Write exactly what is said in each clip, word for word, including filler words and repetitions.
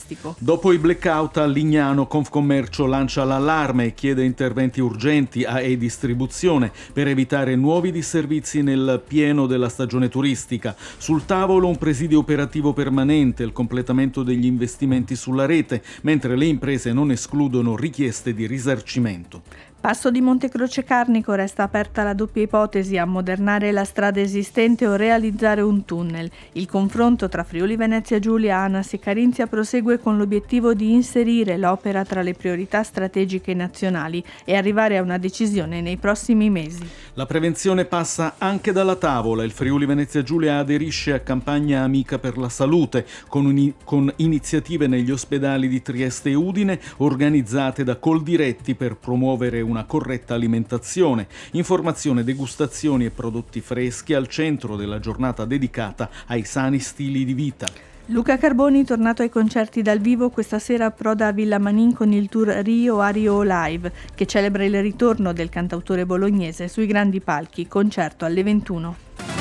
turistico. Dopo i blackout a Lignano, Confcommercio lancia l'allarme e chiede interventi urgenti a e-distribuzione per evitare nuovi disservizi nel pieno della stagione turistica. Sul tavolo un presidio operativo permanente, il completamento degli investimenti sulla rete, mentre le imprese non escludono richieste di risarcimento. Passo di Montecroce Carnico resta aperta la doppia ipotesi: ammodernare la strada esistente o realizzare un tunnel. Il confronto tra Friuli Venezia Giulia, ANAS e Carinzia prosegue con l'obiettivo di inserire l'opera tra le priorità strategiche nazionali e arrivare a una decisione nei prossimi mesi. La prevenzione passa anche dalla tavola. Il Friuli Venezia Giulia aderisce a campagna Amica per la Salute con, uni- con iniziative negli ospedali di Trieste e Udine organizzate da Coldiretti per promuovere una corretta alimentazione, informazione, degustazioni e prodotti freschi al centro della giornata dedicata ai sani stili di vita. Luca Carboni, tornato ai concerti dal vivo, questa sera approda a Villa Manin con il tour Rio a Rio Live, che celebra il ritorno del cantautore bolognese sui grandi palchi. Concerto alle ventuno.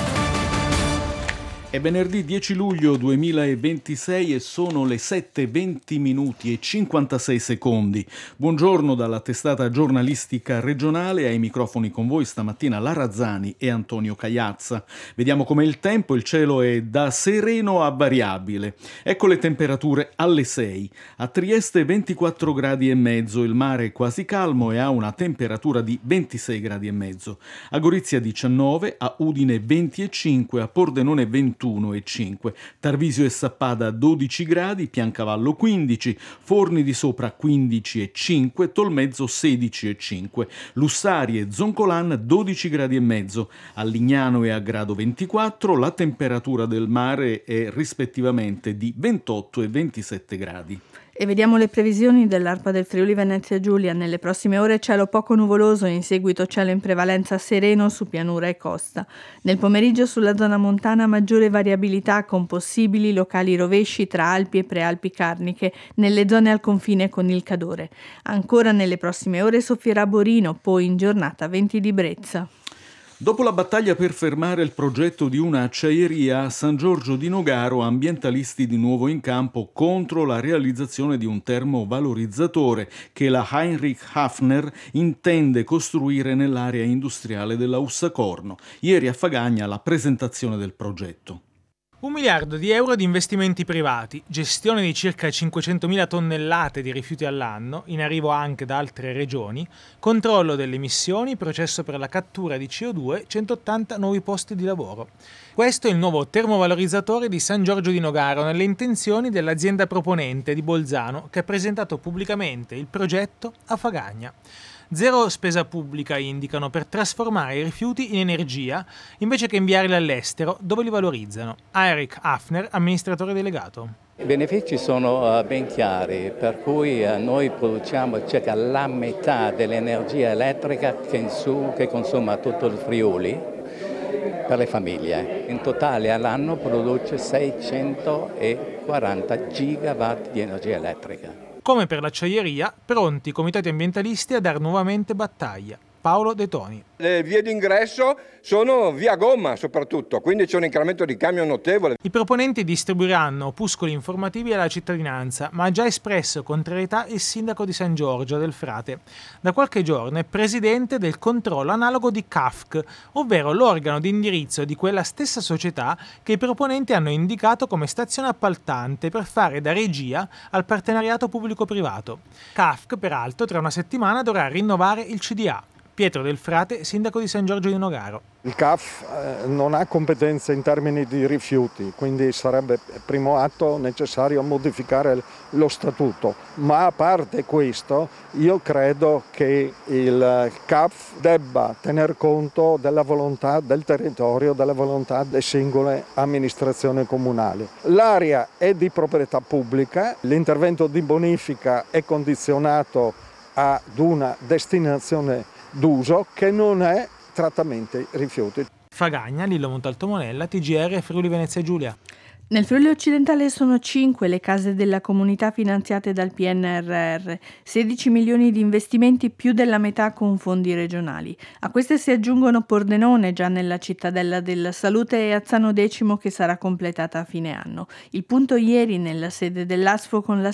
È venerdì dieci luglio duemilaventisei e sono le sette e venti minuti e cinquantasei secondi. Buongiorno dalla testata giornalistica regionale, ai microfoni con voi stamattina Lara Zani e Antonio Cagliazza. Vediamo com'è il tempo. Il cielo è da sereno a variabile. Ecco le temperature alle sei. A Trieste ventiquattro gradi e mezzo, il mare è quasi calmo e ha una temperatura di ventisei gradi e mezzo. A Gorizia diciannove, a Udine venti e cinque, a Pordenone ventuno e cinque, Tarvisio e Sappada dodici gradi, Piancavallo quindici, Forni di Sopra quindici e cinque, Tolmezzo sedici e cinque, Lussari e Zoncolan dodici gradi e mezzo, a Lignano e a Grado ventiquattro, la temperatura del mare è rispettivamente di ventotto e ventisette gradi. E vediamo le previsioni dell'ARPA del Friuli Venezia Giulia. Nelle prossime ore cielo poco nuvoloso, in seguito cielo in prevalenza sereno su pianura e costa. Nel pomeriggio sulla zona montana maggiore variabilità con possibili locali rovesci tra Alpi e Prealpi Carniche nelle zone al confine con il Cadore. Ancora nelle prossime ore soffierà Borino, poi in giornata venti di brezza. Dopo la battaglia per fermare il progetto di una acciaieria a San Giorgio di Nogaro, ambientalisti di nuovo in campo contro la realizzazione di un termovalorizzatore che la Heinrich Hafner intende costruire nell'area industriale della Ussacorno. Ieri a Fagagna la presentazione del progetto. Un miliardo di euro di investimenti privati, gestione di circa cinquecentomila tonnellate di rifiuti all'anno, in arrivo anche da altre regioni, controllo delle emissioni, processo per la cattura di C O due, centottanta nuovi posti di lavoro. Questo è il nuovo termovalorizzatore di San Giorgio di Nogaro nelle intenzioni dell'azienda proponente di Bolzano, che ha presentato pubblicamente il progetto a Fagagna. Zero spesa pubblica indicano per trasformare i rifiuti in energia invece che inviarli all'estero dove li valorizzano. Heinrich Hafner, amministratore delegato. I benefici sono ben chiari, per cui noi produciamo circa la metà dell'energia elettrica che, in su, che consuma tutto il Friuli per le famiglie. In totale all'anno produce seicentoquaranta gigawatt di energia elettrica. Come per l'acciaieria, pronti i comitati ambientalisti a dar nuovamente battaglia. Paolo De Toni. Le vie d'ingresso sono via gomma soprattutto, quindi c'è un incremento di camion notevole. I proponenti distribuiranno opuscoli informativi alla cittadinanza, ma ha già espresso contrarietà il sindaco di San Giorgio del Frate. Da qualche giorno è presidente del controllo analogo di C A F C, ovvero l'organo di indirizzo di quella stessa società che i proponenti hanno indicato come stazione appaltante per fare da regia al partenariato pubblico-privato. C A F C, peraltro, tra una settimana dovrà rinnovare il C D A. Pietro Del Frate, sindaco di San Giorgio di Nogaro. Il C A F eh, non ha competenze in termini di rifiuti, quindi sarebbe primo atto necessario modificare lo statuto. Ma a parte questo, io credo che il C A F debba tener conto della volontà del territorio, della volontà delle singole amministrazioni comunali. L'area è di proprietà pubblica, l'intervento di bonifica è condizionato ad una destinazione d'uso che non è trattamenti rifiuti. Fagagna, Lillo Montalto Monella, T G R, Friuli Venezia Giulia. Nel Friuli occidentale sono cinque le case della comunità finanziate dal P N R R, sedici milioni di investimenti, più della metà con fondi regionali. A queste si aggiungono Pordenone, già nella cittadella della salute, e Azzano X che sarà completata a fine anno. Il punto ieri nella sede dell'A S F O con la